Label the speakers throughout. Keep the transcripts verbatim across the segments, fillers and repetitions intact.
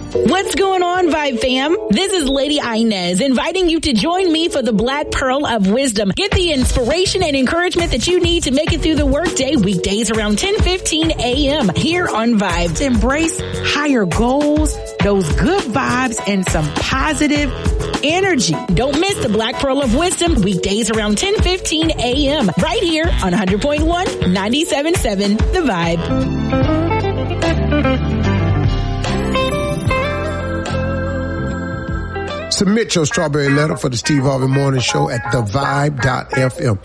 Speaker 1: What's going on, Vibe fam? This is Lady Inez inviting you to join me for the Black Pearl of Wisdom. Get the inspiration and encouragement that you need to make it through the workday weekdays around ten fifteen a.m. here on Vibe.
Speaker 2: To embrace higher goals, those good vibes, and some positive energy.
Speaker 1: Don't miss the Black Pearl of Wisdom weekdays around ten fifteen a.m. right here on one hundred point one, ninety-seven point seven The Vibe.
Speaker 3: Submit your strawberry letter for the Steve Harvey Morning Show at the vibe dot f m.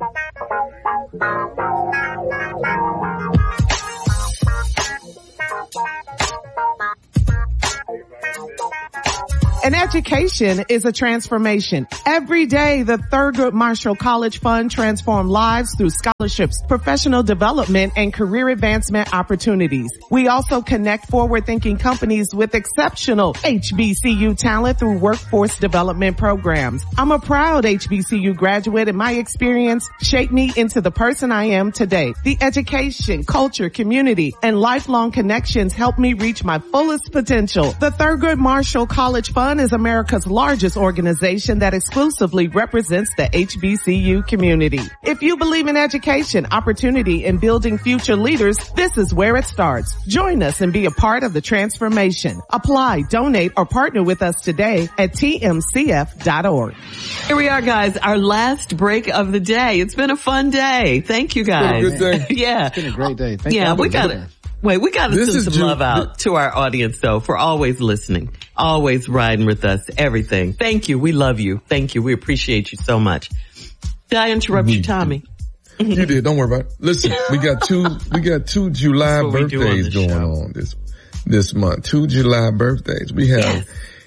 Speaker 2: An education is a transformation. Every day, the Thurgood Marshall College Fund transforms lives through scholarships, professional development, and career advancement opportunities. We also connect forward-thinking companies with exceptional H B C U talent through workforce development programs. I'm a proud H B C U graduate, and my experience shaped me into the person I am today. The education, culture, community, and lifelong connections helped me reach my fullest potential. The Thurgood Marshall College Fund is America's largest organization that exclusively represents the H B C U community. If you believe in education, opportunity, and building future leaders, this is where it starts. Join us and be a part of the transformation. Apply, donate, or partner with us today at T M C F dot org.
Speaker 4: Here we are, guys, our last break of the day. It's been a fun day. Thank you, guys.
Speaker 5: It's been a good day.
Speaker 4: Yeah.
Speaker 5: It's been a great day. Thank
Speaker 4: yeah,
Speaker 5: you.
Speaker 4: we got it. Wait, we got to send some June, love out to our audience, though, for always listening, always riding with us, everything. Thank you. We love you. Thank you. We appreciate you so much. Did I interrupt you, Tommy?
Speaker 5: You did. Don't worry about it. Listen, we got two, we got two July birthdays going show. on this, this month. Two July birthdays. We have yes.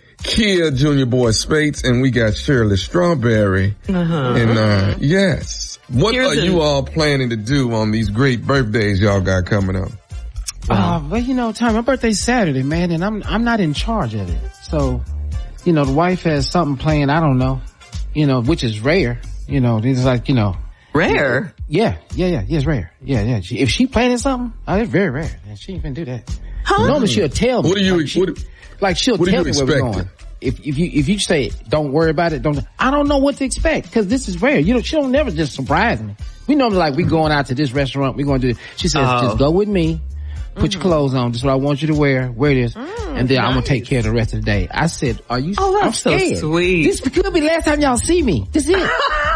Speaker 5: Kia Junior Boy Spates, and we got Shirley Strawberry. Uh-huh. And, uh, yes. What Here's are a- you all planning to do on these great birthdays y'all got coming up?
Speaker 6: Uh, well, you know, Tom, my birthday's Saturday, man, and I'm, I'm not in charge of it. So, you know, the wife has something playing, I don't know, you know, which is rare, you know, it's like, you know.
Speaker 4: Rare?
Speaker 6: Yeah, yeah, yeah, yeah, it's rare. Yeah, yeah. She, if she planning something, oh, it's very rare. And she ain't gonna do that.
Speaker 4: Huh?
Speaker 6: Normally she'll tell me.
Speaker 5: What do you,
Speaker 6: like, she,
Speaker 5: what,
Speaker 6: like she'll
Speaker 5: what
Speaker 6: tell me
Speaker 5: expecting?
Speaker 6: where we're going. If, if you, if you say, don't worry about it, don't, I don't know what to expect, cause this is rare. You know, she don't never just surprise me. We normally like, we going out to this restaurant, we going to do, she says, oh. just go with me. Put your clothes on. This is what I want you to wear. Wear this. Mm, and then nice. I'm going to take care of the rest of the day. I said, are you,
Speaker 4: oh,
Speaker 6: I'm
Speaker 4: that's so
Speaker 6: scared.
Speaker 4: sweet.
Speaker 6: This could be the last time y'all see me. This is it.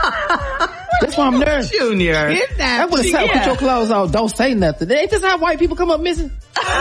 Speaker 6: That's why I'm nervous.
Speaker 4: Junior.
Speaker 6: That's what it's yeah. Put your clothes on. Don't say nothing. Ain't this how white people come up missing?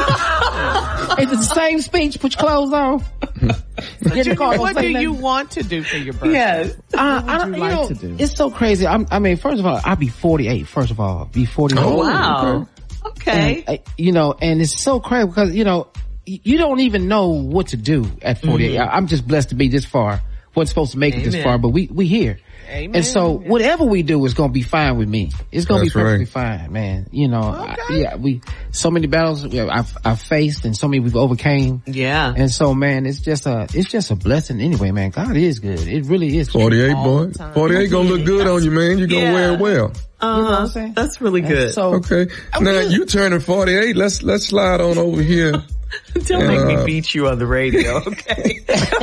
Speaker 6: It's the same speech. Put your clothes on.
Speaker 2: Get the car, what do nothing. you want to do for your birthday?
Speaker 6: Yes. Uh,
Speaker 2: what would
Speaker 6: I,
Speaker 2: you
Speaker 6: you
Speaker 2: like
Speaker 6: know,
Speaker 2: to do?
Speaker 6: It's so crazy. I'm, I mean, first of all, I'll be forty-eight. First of all, be forty-eight.
Speaker 4: Oh, wow. Okay.
Speaker 6: And, you know, and it's so crazy because, you know, you don't even know what to do at forty-eight. Mm-hmm. I'm just blessed to be this far. Wasn't supposed to make Amen. it this far, but we, we here.
Speaker 2: Amen.
Speaker 6: And so whatever we do is going to be fine with me. It's going to be perfectly
Speaker 5: right.
Speaker 6: fine, man. You know,
Speaker 2: okay.
Speaker 6: I, yeah, we, so many battles I've, I've faced and so many we've overcame.
Speaker 4: Yeah.
Speaker 6: And so, man, it's just a, it's just a blessing anyway, man. God is good. It really is.
Speaker 5: forty-eight, boy. forty-eight gonna look good on you, man. You're gonna yeah. wear it well.
Speaker 4: Uh-huh. You know what I'm saying? That's really good.
Speaker 6: So,
Speaker 5: okay.
Speaker 6: I'm
Speaker 5: now
Speaker 6: good.
Speaker 5: you turning forty-eight. Let's, let's slide on over here.
Speaker 4: Don't make uh, me beat you on the radio, okay?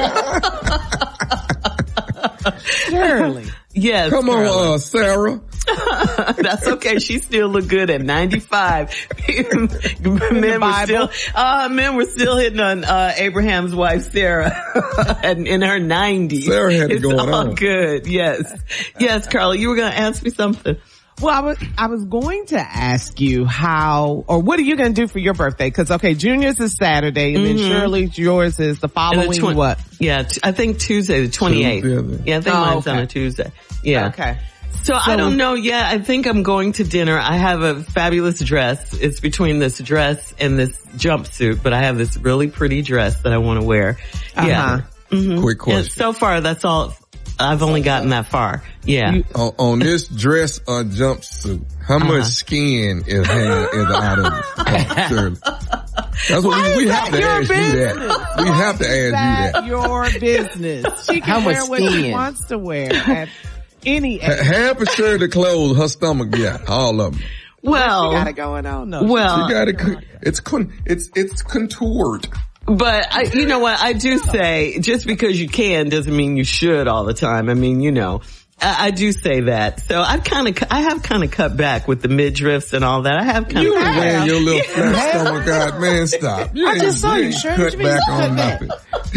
Speaker 2: Shirley.
Speaker 4: Yes.
Speaker 5: Come
Speaker 4: Shirley.
Speaker 5: on, uh, Sarah.
Speaker 4: That's okay. She still look good at ninety-five. men were still, uh, men were still hitting on, uh, Abraham's wife, Sarah, and in her nineties.
Speaker 5: Sarah had it
Speaker 4: it's
Speaker 5: going
Speaker 4: all
Speaker 5: on.
Speaker 4: good. Yes. Yes, Carla, you were going to ask me something.
Speaker 2: Well, I was, I was going to ask you how, or what are you going to do for your birthday? Cause okay, Junior's is Saturday and mm-hmm. then Shirley's, yours is the following the tw- what?
Speaker 4: Yeah, t- I think Tuesday, the twenty-eighth.
Speaker 5: Tuesday.
Speaker 4: Yeah, I think
Speaker 2: oh,
Speaker 4: mine's
Speaker 2: okay.
Speaker 4: on a Tuesday. Yeah.
Speaker 2: Okay.
Speaker 4: So, so I don't know yet. I think I'm going to dinner. I have a fabulous dress. It's between this dress and this jumpsuit, but I have this really pretty dress that I want to wear.
Speaker 2: Uh-huh.
Speaker 4: Yeah. Mm-hmm.
Speaker 5: Quick question.
Speaker 4: And so far, that's all. I've only gotten that far. Yeah.
Speaker 5: You, on, on this dress or jumpsuit, how uh-huh. much skin is hanging is out of it? Oh, Shirley. That's what we, we have to ask business? you that. We have to ask you that.
Speaker 2: Your business. She can
Speaker 6: how
Speaker 2: wear
Speaker 6: much
Speaker 2: what
Speaker 6: skin?
Speaker 2: she wants to wear at any age.
Speaker 5: Half of Shirley clothes, her stomach got all of them.
Speaker 4: Well,
Speaker 2: she got it going on. No,
Speaker 4: well,
Speaker 5: she got it. It's con, it's it's contoured.
Speaker 4: But I, you know what? I do say just because you can doesn't mean you should all the time. I mean, you know, I, I do say that. So I kind of, I have kind of cut back with the midriffs and all that. I have kind of.
Speaker 5: You
Speaker 4: cut
Speaker 5: ran
Speaker 4: back.
Speaker 5: your little flat stomach out, man. Stop. You
Speaker 6: I just saw you,
Speaker 5: ain't
Speaker 6: Shirley.
Speaker 5: cut back on nothing.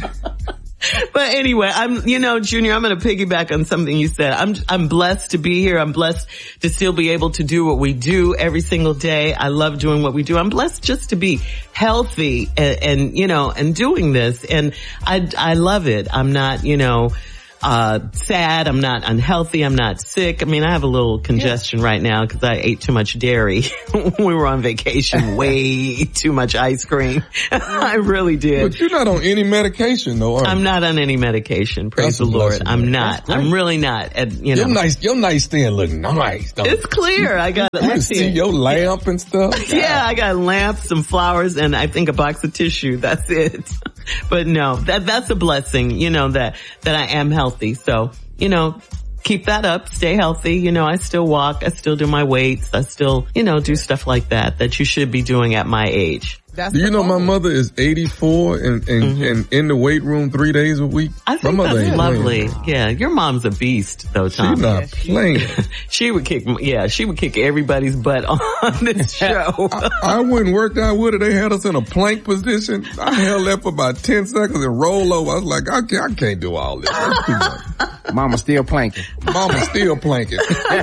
Speaker 4: But anyway, I'm, you know, Junior, I'm going to piggyback on something you said. I'm, I'm blessed to be here. I'm blessed to still be able to do what we do every single day. I love doing what we do. I'm blessed just to be healthy and, and you know, and doing this. And I, I love it. I'm not, you know, uh, sad. I'm not unhealthy. I'm not sick. I mean, I have a little congestion yeah. right now because I ate too much dairy when we were on vacation. Way too much ice cream. I really did.
Speaker 5: But you're not on any medication though, are you?
Speaker 4: I'm not on any medication. Praise That's the Lord. Blessing, I'm not. I'm really not. And, you know.
Speaker 5: Your nice, your nightstand look nice. Don't
Speaker 4: it's clear. I got.
Speaker 5: You can see your lamp and stuff.
Speaker 4: Yeah, I got lamps, some flowers, and I think a box of tissue. That's it. But no, that that's a blessing. You know that that I am healthy. So you know. Keep that up. Stay healthy. You know, I still walk. I still do my weights. I still, you know, do stuff like that that you should be doing at my age.
Speaker 5: That's do you know goal. My mother is eighty-four and, and, mm-hmm. and in the weight room three days a week?
Speaker 4: I think
Speaker 5: my mother
Speaker 4: that's lovely.
Speaker 5: Playing.
Speaker 4: Yeah, your mom's a beast though, Tom.
Speaker 5: She's not playing.
Speaker 4: She would kick, yeah, she would kick everybody's butt on this show.
Speaker 5: I, I wouldn't work out with her. They had us in a plank position. I held that for about ten seconds and roll over. I was like, I can't, I can't do all this. That's too much.
Speaker 6: Mama still planking.
Speaker 5: Mama still planking.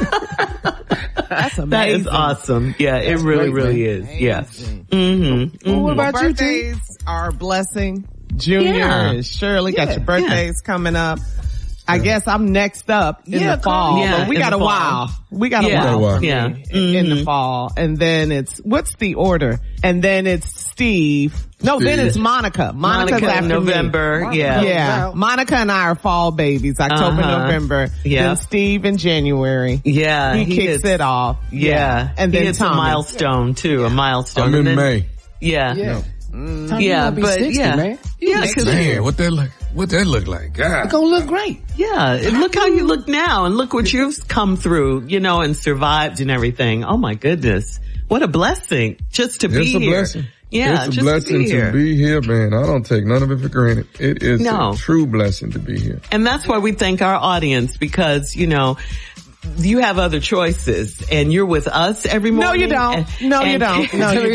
Speaker 2: That's amazing.
Speaker 4: That is awesome. Yeah, That's it really, really is.
Speaker 2: Amazing.
Speaker 4: Yeah. Mm-hmm.
Speaker 2: Mm-hmm. What about well, you, birthdays are a blessing. Junior yeah. and Shirley yeah. got your birthdays yeah. coming up. I guess I'm next up in yeah, the fall. Yeah, but we got a fall. while. We got
Speaker 4: yeah.
Speaker 2: a while.
Speaker 4: Yeah.
Speaker 2: Mm-hmm. In the fall. And then it's, what's the order? And then it's Steve. No, Steve. Then it's Monica. Monica's
Speaker 4: Monica
Speaker 2: after
Speaker 4: November.
Speaker 2: Me.
Speaker 4: Yeah.
Speaker 2: Yeah. Monica and I are fall babies. October, uh-huh. November.
Speaker 4: Yeah.
Speaker 2: Then Steve in January.
Speaker 4: Yeah.
Speaker 2: He, he kicks is. it off.
Speaker 4: Yeah. yeah.
Speaker 2: And
Speaker 4: he
Speaker 2: then
Speaker 4: it's
Speaker 2: Thomas.
Speaker 4: a milestone too. A milestone.
Speaker 5: I'm in
Speaker 4: then,
Speaker 5: May.
Speaker 4: Yeah.
Speaker 6: Yeah.
Speaker 4: Mm. Yeah, but
Speaker 6: sixty,
Speaker 4: yeah.
Speaker 6: Man.
Speaker 4: Yeah,
Speaker 5: man, what that look, what that look like? God.
Speaker 6: It's gonna look great.
Speaker 4: Yeah, and look how you look now and look what you've come through, you know, and survived and everything. Oh my goodness. What a blessing just to
Speaker 5: it's
Speaker 4: be
Speaker 5: a
Speaker 4: here.
Speaker 5: Blessing.
Speaker 4: Yeah,
Speaker 5: it's a
Speaker 4: just
Speaker 5: blessing
Speaker 4: to be,
Speaker 5: to be here, man. I don't take none of it for granted. It is
Speaker 4: no.
Speaker 5: a true blessing to be here.
Speaker 4: And that's why we thank our audience because, you know, you have other choices and you're with us every morning.
Speaker 2: No, you don't.
Speaker 4: And,
Speaker 2: no,
Speaker 4: and,
Speaker 2: you don't. No, you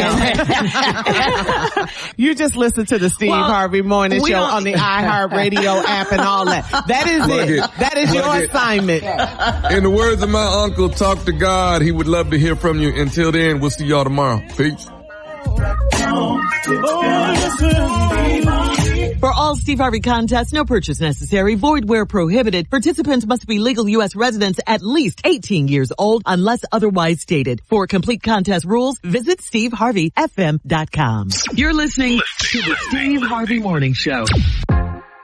Speaker 2: don't. You just listen to the Steve well, Harvey Morning Show on the iHeartRadio app and all that. That is it. it. That is Plug your it. assignment.
Speaker 5: In the words of my uncle, talk to God. He would love to hear from you. Until then, we'll see y'all tomorrow. Peace.
Speaker 4: For all Steve Harvey contests, no purchase necessary, void where prohibited. Participants must be legal U S residents at least eighteen years old unless otherwise stated. For complete contest rules, visit steve harvey f m dot com. You're listening to the Steve Harvey Morning Show.